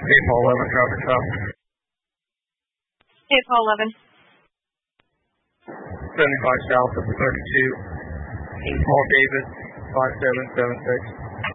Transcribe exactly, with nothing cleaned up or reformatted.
Hey, Paul eleven, traffic stop. Hey, Paul eleven. seventy-five south of the thirty-two. Paul Davis, five seven seven six.